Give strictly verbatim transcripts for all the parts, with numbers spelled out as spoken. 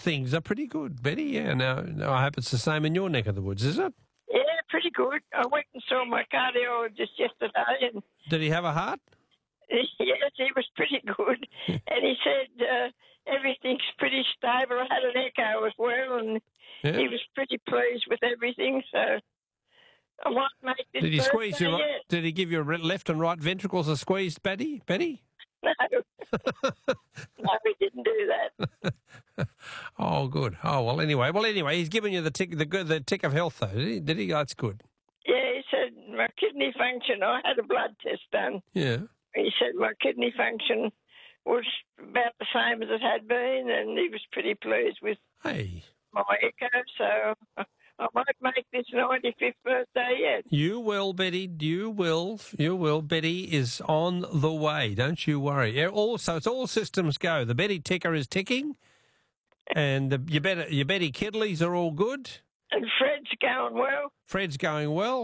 things are pretty good, Betty. Yeah, now, now I hope it's the same in your neck of the woods, is it? Yeah, pretty good. I went and saw my cardiologist yesterday, and Did he have a heart? yes, he was pretty good. And he said uh, everything's pretty stable. I had an echo as well, and Yeah. he was pretty pleased with everything. So I might make this. Did he squeeze birthday your? yet. Did he give your re- left and right ventricles a squeeze, Betty? Betty? No, no, he didn't do that. Oh, good. Oh well. Anyway, well, anyway, he's given you the tick, the good, the tick of health, though. Did he? Did he? That's good. Yeah, he said my kidney function. I had a blood test done. Yeah. He said my kidney function was about the same as it had been, and he was pretty pleased with Hey, my echo. So I might make this ninety-fifth birthday yet. you will, Betty. You will. You will. Betty is on the way. Don't you worry. Yeah, also, it's all systems go. The Betty ticker is ticking, and the, your Betty, your Betty Kidleys are all good. And Fred's going well. Fred's going well.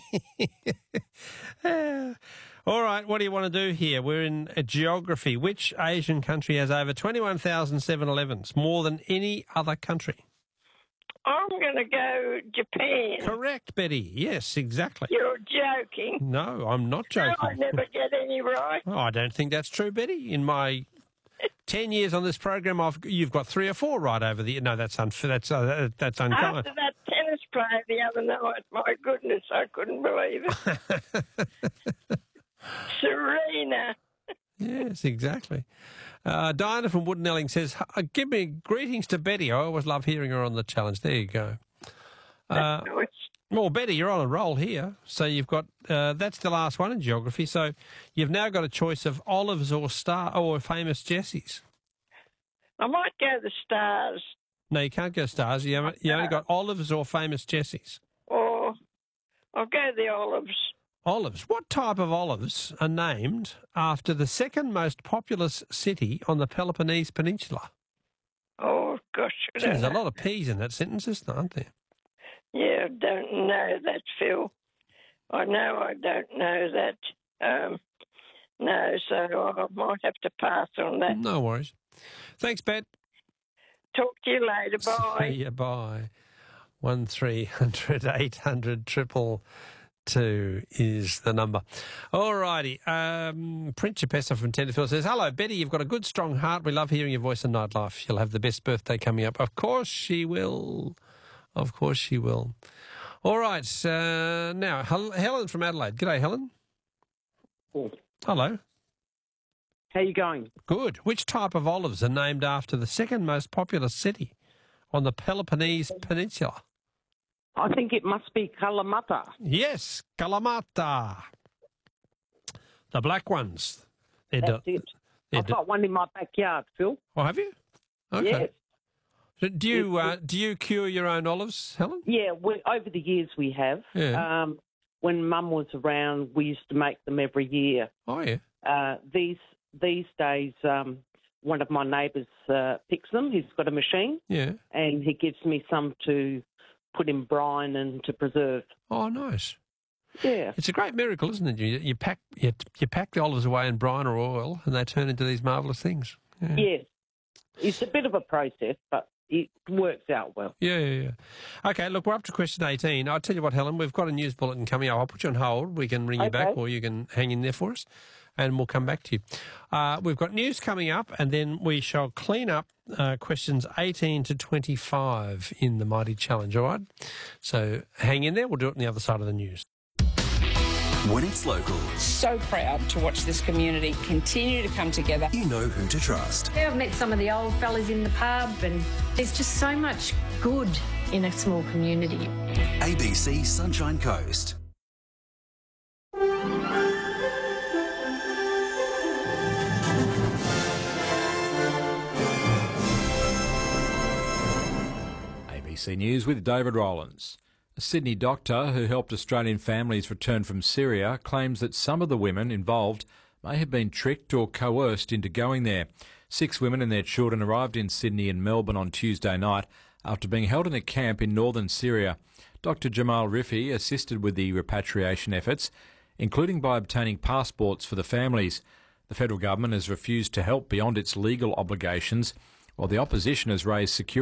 Ah. All right, what do you want to do here? We're in uh, geography. Which Asian country has over twenty-one thousand seven elevens, more than any other country? I'm going to go Japan. Correct, Betty. Yes, exactly. You're joking. No, I'm not No, joking. I never get any right. Oh, I don't think that's true, Betty. In my ten years on this program, I've you've got three or four right over the. No, that's unfair. That's uh, that's unkind. After that tennis play the other night, my goodness, I couldn't believe it. Serena. Yes, exactly. Uh, Diana from Woodenelling says, "Uh, give me greetings to Betty. I always love hearing her on the challenge." There you go. Uh, Nice. well, Betty, you're on a roll here. So you've got, uh, that's the last one in geography. So you've now got a choice of olives or star or famous Jessies. I might go the Stars, No, you can't go stars. You, haven't, you only got olives or famous Jessies. or I'll go the Olives. Olives. What type of olives are named after the second most populous city on the Peloponnese Peninsula? Oh, gosh. I Gee, don't there's a know. lot of P's in that sentence, isn't there, aren't there? Yeah, I don't know that, Phil. I know I don't know that. Um, no, so I might have to pass on that. No worries. Thanks, Bet. Talk to you later. Bye. See ya, bye. One three hundred eight hundred triple two is the number. All righty. Um, Prince Chapessa from Tenterfield says, hello, Betty, you've got a good, strong heart. We love hearing your voice in nightlife. You'll have the best birthday coming up. Of course she will. Of course she will. All right. Uh, now, Hel- Helen from Adelaide. G'day, Helen. Cool. Hello. How you going? Good. Which type of olives are named after the second most populous city on the Peloponnese Peninsula? I think it must be Kalamata. Yes, Kalamata. The black ones. They're That's do- it. they're I've do- got one in my backyard, Phil. oh, have you? Okay. Yes. So do you uh, do you cure your own olives, Helen? Yeah, we, over the years we have. Yeah. Um, when Mum was around, we used to make them every year. Oh, yeah. Uh, these these days, um, one of my neighbours uh, picks them. He's got a machine, Yeah. and he gives me some to put in brine and to preserve. Oh, nice. Yeah. It's a great miracle, isn't it? You, you pack you, you pack the olives away in brine or oil, and they turn into these marvellous things. Yeah. Yes. It's a bit of a process, but it works out well. Yeah, yeah, yeah. Okay, look, we're up to question eighteen. I'll tell you what, Helen, we've got a news bulletin coming up. I'll put you on hold. We can ring you back, Okay. or you can hang in there for us, and we'll come back to you. Uh, we've got news coming up, and then we shall clean up uh, questions eighteen to twenty-five in the Mighty Challenge, all right? So hang in there. We'll do it on the other side of the news. When it's local, So proud to watch this community continue to come together. you know who to trust. Yeah, I've met some of the old fellas in the pub, and there's just so much good in a small community. A B C Sunshine Coast. A B C News with David Rowlands. A Sydney doctor who helped Australian families return from Syria claims that some of the women involved may have been tricked or coerced into going there. Six women and their children arrived in Sydney and Melbourne on Tuesday night after being held in a camp in northern Syria. Doctor Jamal Rifi assisted with the repatriation efforts, including by obtaining passports for the families. The federal government has refused to help beyond its legal obligations, while the opposition has raised security